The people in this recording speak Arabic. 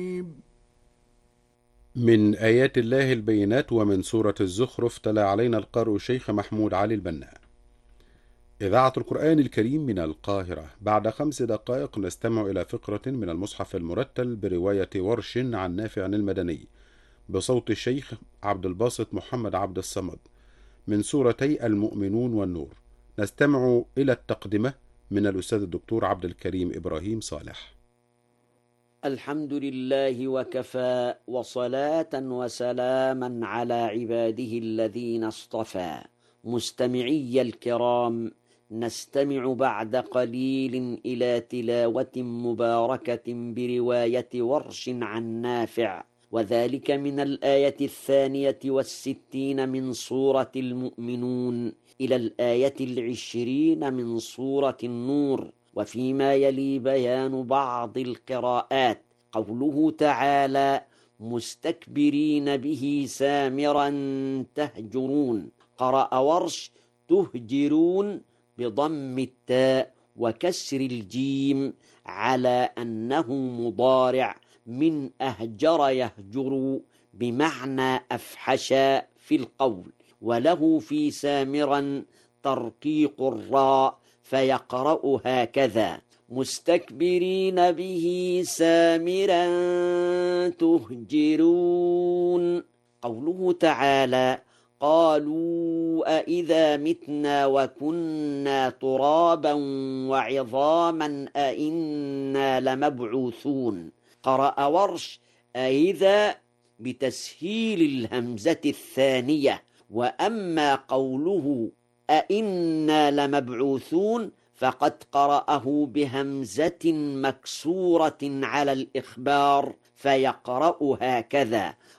من آيات الله البينات ومن سورة الزخرف تلا علينا القارئ الشيخ محمود علي البنا. إذاعة القرآن الكريم من القاهرة. بعد 5 دقائق نستمع إلى فقرة من المصحف المرتل برواية ورش عن نافع المدني بصوت الشيخ عبد الباسط محمد عبد الصمد من سورتي المؤمنون والنور. نستمع إلى التقدمة من الأستاذ الدكتور عبد الكريم إبراهيم صالح. الحمد لله وكفى وصلاة وسلاما على عباده الذين اصطفى. مستمعي الكرام، نستمع بعد قليل إلى تلاوة مباركة برواية ورش عن نافع، وذلك من الآية 62 من سورة المؤمنون إلى الآية 20 من سورة النور. وفيما يلي بيان بعض القراءات. قوله تعالى: مستكبرين به سامرا تهجرون. قرأ ورش تهجرون بضم التاء وكسر الجيم على أنه مضارع من أهجر يهجر بمعنى أفحش في القول، وله في سامرا ترقيق الراء فيقرأ هكذا: مستكبرين به سامرا تهجرون. قوله تعالى: قالوا أإذا متنا وكنا ترابا وعظاما أإنا لمبعوثون. قرأ ورش أإذا بتسهيل الهمزة الثانية، وأما قوله أإنا لمبعوثون فقد قرأه بهمزة مكسورة على الإخبار فيقرأ هكذا: